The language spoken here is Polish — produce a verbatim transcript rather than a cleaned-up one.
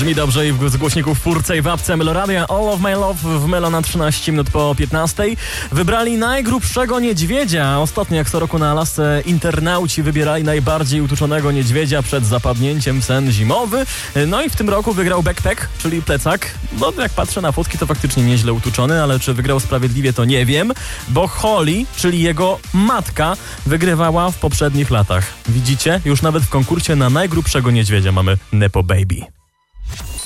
Brzmi dobrze i z głośników w furce i w apce Meloradia. All of My Love w Melo na trzynaście minut po piętnastej. Wybrali najgrubszego niedźwiedzia. Ostatnio jak co roku na Alasce internauci wybierali najbardziej utuczonego niedźwiedzia przed zapadnięciem w sen zimowy. No i w tym roku wygrał backpack, czyli plecak. No jak patrzę na fotki, to faktycznie nieźle utuczony, ale czy wygrał sprawiedliwie, to nie wiem, bo Holly, czyli jego matka, wygrywała w poprzednich latach. Widzicie? Już nawet w konkursie na najgrubszego niedźwiedzia mamy Nepo Baby.